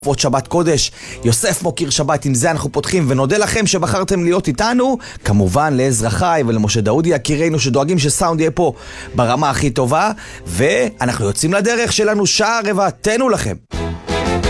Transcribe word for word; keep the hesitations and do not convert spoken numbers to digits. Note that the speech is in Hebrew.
עוד שבת קודש, יוסף מוקיר שבת, עם זה אנחנו פותחים ונודה לכם שבחרתם להיות איתנו, כמובן לעזרא חי ולמשה דאודי יקירינו שדואגים שסאונד יהיה פה ברמה הכי טובה, ואנחנו יוצאים לדרך שלנו שעה רבע, תנו לכם.